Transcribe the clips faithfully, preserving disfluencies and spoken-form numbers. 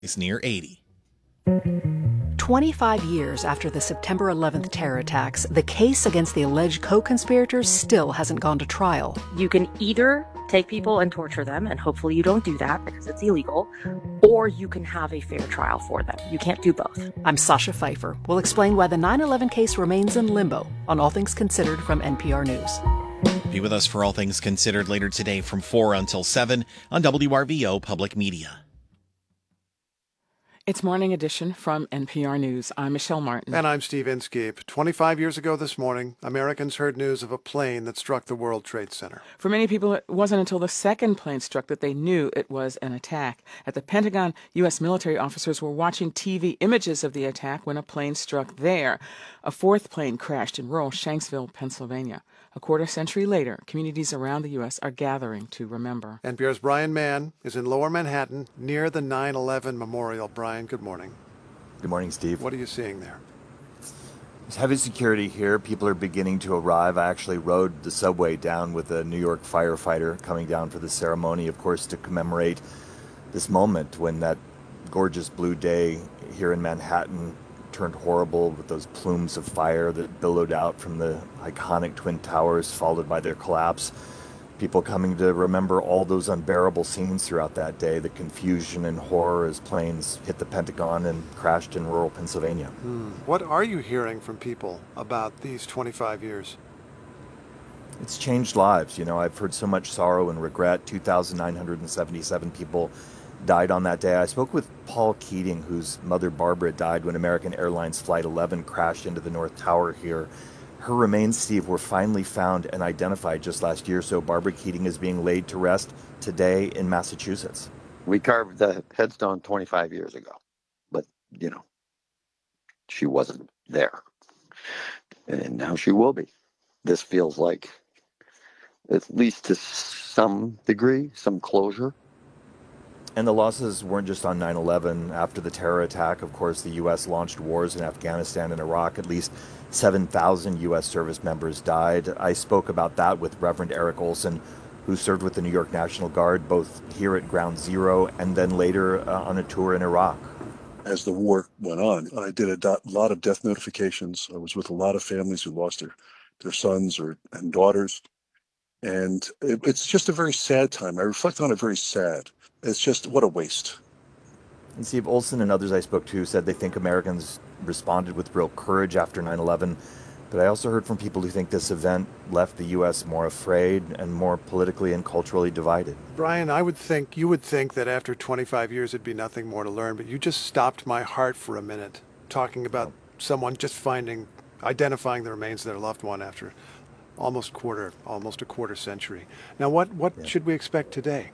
is near eighty. twenty-five years after the September eleventh terror attacks, the case against the alleged co-conspirators still hasn't gone to trial. You can either take people and torture them, and hopefully you don't do that because it's illegal, or you can have a fair trial for them. You can't do both. I'm Sasha Pfeiffer. We'll explain why the nine eleven case remains in limbo on All Things Considered from N P R News. Be with us for All Things Considered later today from four until seven on W R V O Public Media. It's Morning Edition from N P R News. I'm Michelle Martin. And I'm Steve Inskeep. twenty-five years ago this morning, Americans heard news of a plane that struck the World Trade Center. For many people, it wasn't until the second plane struck that they knew it was an attack. At the Pentagon, U S military officers were watching T V images of the attack when a plane struck there. A fourth plane crashed in rural Shanksville, Pennsylvania. A quarter century later, communities around the U S are gathering to remember. N P R's Brian Mann is in Lower Manhattan near the nine eleven memorial. Brian, good morning. Good morning, Steve. What are you seeing there? There's heavy security here. People are beginning to arrive. I actually rode the subway down with a New York firefighter coming down for the ceremony, of course, to commemorate this moment when that gorgeous blue day here in Manhattan turned horrible with those plumes of fire that billowed out from the iconic Twin Towers, followed by their collapse. People coming to remember all those unbearable scenes throughout that day, the confusion and horror as planes hit the Pentagon and crashed in rural Pennsylvania. Hmm. What are you hearing from people about these twenty-five years? It's changed lives. You know, I've heard so much sorrow and regret. two thousand nine hundred seventy-seven people died on that day. I spoke with Paul Keating, whose mother Barbara died when American Airlines Flight eleven crashed into the North Tower here. Her remains, Steve, were finally found and identified just last year, so Barbara Keating is being laid to rest today in Massachusetts. We carved the headstone twenty-five years ago, but, you know, she wasn't there. And now she will be. This feels like, at least to some degree, some closure. And the losses weren't just on nine eleven. After the terror attack, of course, the U S launched wars in Afghanistan and Iraq. At least seven thousand U S service members died. I spoke about that with Reverend Eric Olson, who served with the New York National Guard, both here at Ground Zero and then later uh, on a tour in Iraq. As the war went on, I did a do- lot of death notifications. I was with a lot of families who lost their, their sons or and daughters. And it, it's just a very sad time. I reflect on it very sad. It's just, what a waste. And Steve Olson and others I spoke to said they think Americans responded with real courage after nine eleven. But I also heard from people who think this event left the U S more afraid and more politically and culturally divided. Brian, I would think, you would think that after twenty-five years it'd be nothing more to learn, but you just stopped my heart for a minute talking about oh. someone just finding, identifying the remains of their loved one after almost quarter, almost a quarter century. Now, what, what yeah. should we expect today?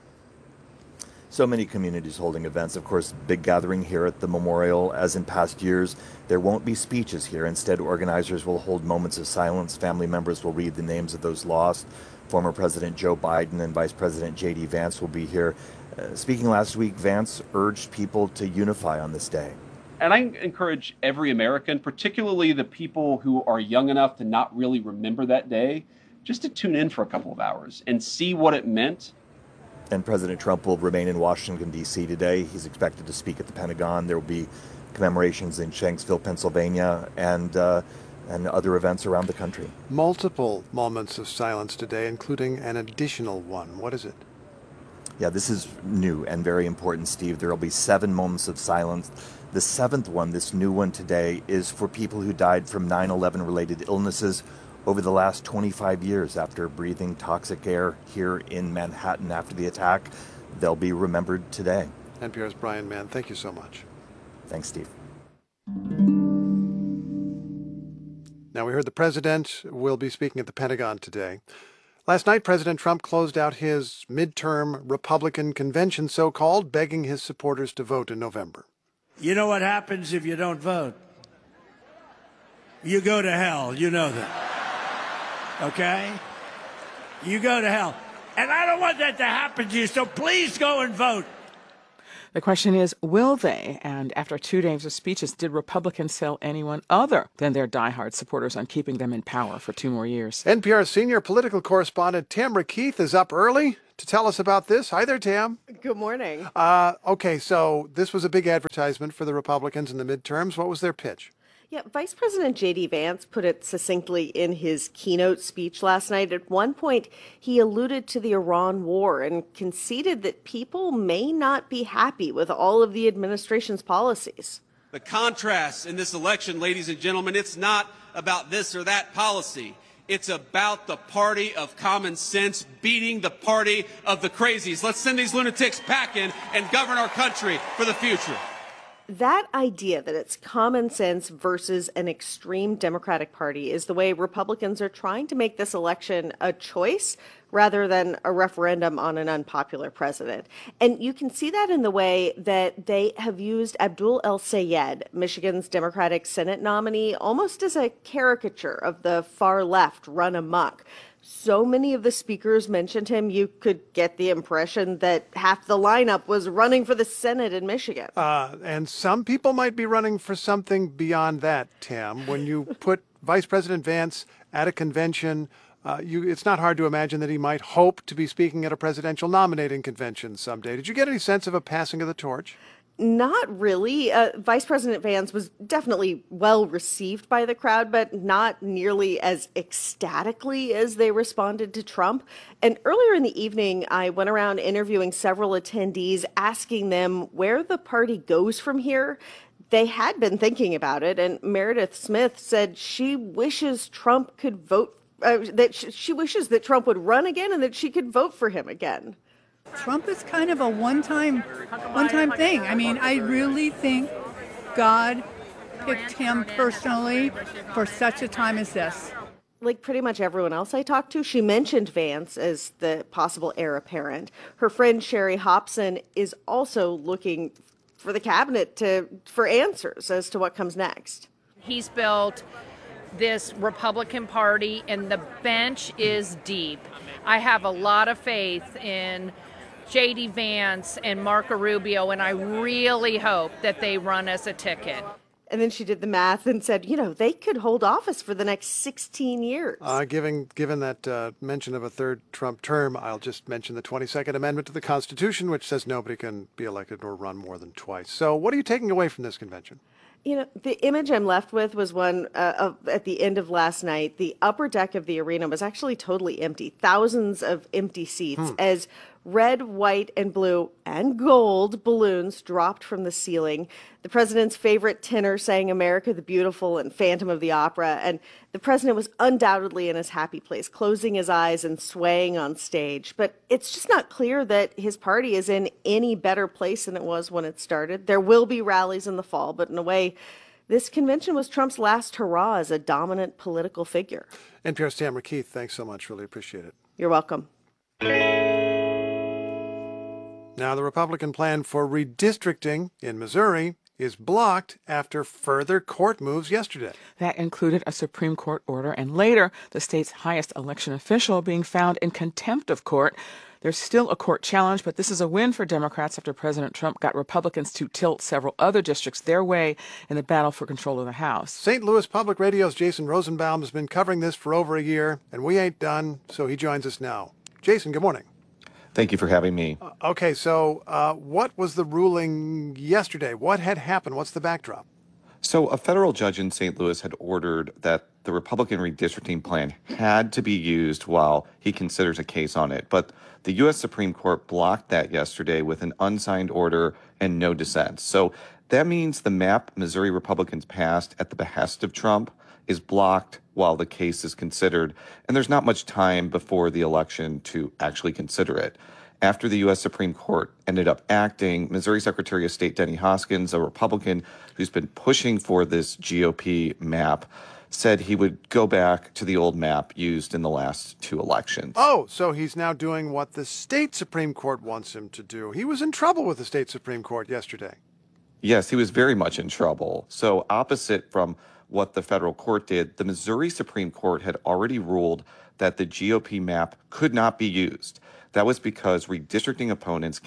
So many communities holding events. Of course, big gathering here at the memorial. As in past years, there won't be speeches here. Instead, organizers will hold moments of silence. Family members will read the names of those lost. Former President Joe Biden and Vice President J D Vance will be here. Uh, speaking last week, Vance urged people to unify on this day. And I encourage every American, particularly the people who are young enough to not really remember that day, just to tune in for a couple of hours and see what it meant. And President Trump will remain in Washington, D C today. He's expected to speak at the Pentagon. There will be commemorations in Shanksville, Pennsylvania, and uh, and other events around the country. Multiple moments of silence today, including an additional one. What is it? Yeah, this is new and very important, Steve. There will be seven moments of silence. The seventh one, this new one today, is for people who died from nine eleven related illnesses over the last twenty-five years after breathing toxic air here in Manhattan after the attack. They'll be remembered today. N P R's Brian Mann, thank you so much. Thanks, Steve. Now, we heard the president will be speaking at the Pentagon today. Last night, President Trump closed out his midterm Republican convention, so-called, begging his supporters to vote in November. You know what happens if you don't vote? You go to hell. You know that. Okay? You go to hell. And I don't want that to happen to you, so please go and vote. The question is, will they? And after two days of speeches, did Republicans sell anyone other than their diehard supporters on keeping them in power for two more years? N P R senior political correspondent Tamara Keith is up early to tell us about this. Hi there, Tam. Good morning. Uh, okay, so this was a big advertisement for the Republicans in the midterms. What was their pitch? Yeah, Vice President J D Vance put it succinctly in his keynote speech last night. At one point, he alluded to the Iran war and conceded that people may not be happy with all of the administration's policies. The contrast in this election, ladies and gentlemen, it's not about this or that policy. It's about the party of common sense beating the party of the crazies. Let's send these lunatics packing and govern our country for the future. That idea that it's common sense versus an extreme Democratic Party is the way Republicans are trying to make this election a choice rather than a referendum on an unpopular president. And you can see that in the way that they have used Abdul El-Sayed, Michigan's Democratic Senate nominee, almost as a caricature of the far left run amok. So many of the speakers mentioned him, you could get the impression that half the lineup was running for the Senate in Michigan. Uh, and some people might be running for something beyond that, Tam. When you put Vice President Vance at a convention, uh, you, it's not hard to imagine that he might hope to be speaking at a presidential nominating convention someday. Did you get any sense of a passing of the torch? Not really. Uh, Vice President Vance was definitely well received by the crowd, but not nearly as ecstatically as they responded to Trump. And earlier in the evening, I went around interviewing several attendees, asking them where the party goes from here. They had been thinking about it, and Meredith Smith said she wishes Trump could vote, uh, that sh- she wishes that Trump would run again and that she could vote for him again. Trump is kind of a one-time, one-time thing. I mean, I really think God picked him personally for such a time as this. Like pretty much everyone else I talked to, she mentioned Vance as the possible heir apparent. Her friend Sherry Hobson is also looking for the cabinet to for answers as to what comes next. He's built this Republican Party, and the bench is deep. I have a lot of faith in J D Vance and Marco Rubio, and I really hope that they run as a ticket. And then she did the math and said, you know, they could hold office for the next sixteen years. Uh, given, given that uh, mention of a third Trump term, I'll just mention the twenty-second Amendment to the Constitution, which says nobody can be elected or run more than twice. So what are you taking away from this convention? You know, the image I'm left with was one uh, of, at the end of last night. The upper deck of the arena was actually totally empty. Thousands of empty seats hmm. as red, white, and blue and gold balloons dropped from the ceiling. The president's favorite tenor sang America the Beautiful and Phantom of the Opera. And the president was undoubtedly in his happy place, closing his eyes and swaying on stage. But it's just not clear that his party is in any better place than it was when it started. There will be rallies in the fall, but in a way, this convention was Trump's last hurrah as a dominant political figure. N P R's Tamara Keith, thanks so much. Really appreciate it. You're welcome. Now, the Republican plan for redistricting in Missouri is blocked after further court moves yesterday. That included a Supreme Court order and later the state's highest election official being found in contempt of court. There's still a court challenge, but this is a win for Democrats after President Trump got Republicans to tilt several other districts their way in the battle for control of the House. Saint Louis Public Radio's Jason Rosenbaum has been covering this for over a year, and we ain't done, so he joins us now. Jason, good morning. Thank you for having me. Uh, okay, so uh, what was the ruling yesterday? What had happened? What's the backdrop? So a federal judge in Saint Louis had ordered that the Republican redistricting plan had to be used while he considers a case on it. But the U S Supreme Court blocked that yesterday with an unsigned order and no dissent. So that means the map Missouri Republicans passed at the behest of Trump is blocked while the case is considered, and there's not much time before the election to actually consider it. After the U S Supreme Court ended up acting, Missouri Secretary of State Denny Hoskins, a Republican who's been pushing for this G O P map, said he would go back to the old map used in the last two elections. Oh, so he's now doing what the state Supreme Court wants him to do. He was in trouble with the state Supreme Court yesterday. Yes, he was very much in trouble. So opposite from what the federal court did, the Missouri Supreme Court had already ruled that the G O P map could not be used. That was because redistricting opponents gathered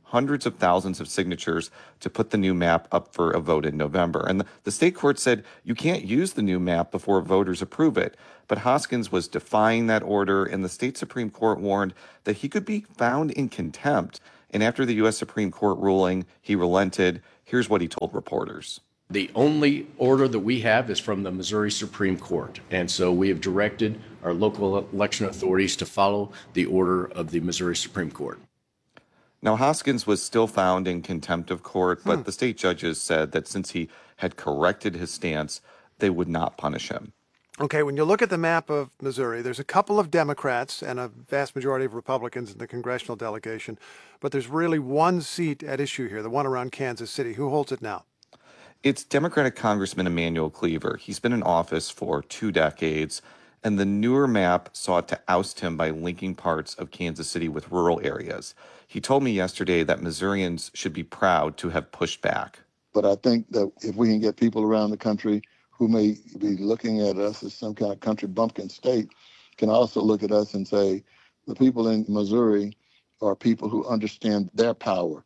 hundreds of thousands of signatures to put the new map up for a vote in November. And the, the state court said you can't use the new map before voters approve it. But Hoskins was defying that order, and the state Supreme Court warned that he could be found in contempt. And after the U S Supreme Court ruling, he relented. Here's what he told reporters. The only order that we have is from the Missouri Supreme Court. And so we have directed our local election authorities to follow the order of the Missouri Supreme Court. Now, Hoskins was still found in contempt of court, but Hmm. the state judges said that since he had corrected his stance, they would not punish him. Okay, when you look at the map of Missouri, there's a couple of Democrats and a vast majority of Republicans in the congressional delegation, but there's really one seat at issue here, the one around Kansas City. Who holds it now? It's Democratic Congressman Emanuel Cleaver. He's been in office for two decades, and the newer map sought to oust him by linking parts of Kansas City with rural areas. He told me yesterday that Missourians should be proud to have pushed back. But I think that if we can get people around the country who may be looking at us as some kind of country bumpkin state can also look at us and say, the people in Missouri are people who understand their power.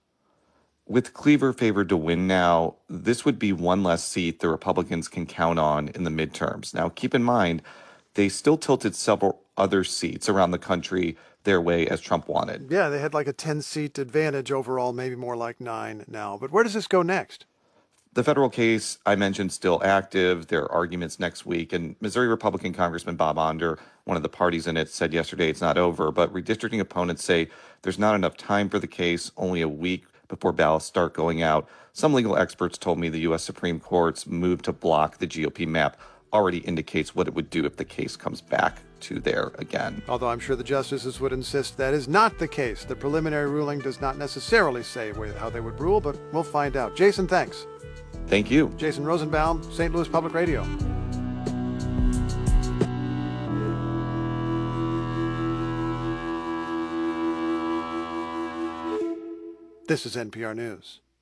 With Cleaver favored to win now, this would be one less seat the Republicans can count on in the midterms. Now, keep in mind, they still tilted several other seats around the country their way as Trump wanted. Yeah, they had like a ten-seat advantage overall, maybe more like nine now. But where does this go next? The federal case I mentioned still active. There are arguments next week. And Missouri Republican Congressman Bob Onder, one of the parties in it, said yesterday it's not over. But redistricting opponents say there's not enough time for the case, only a week before ballots start going out. Some legal experts told me the U S Supreme Court's move to block the G O P map already indicates what it would do if the case comes back to there again. Although I'm sure the justices would insist that is not the case. The preliminary ruling does not necessarily say how they would rule, but we'll find out. Jason, thanks. Thank you. Jason Rosenbaum, Saint Louis Public Radio. This is N P R News.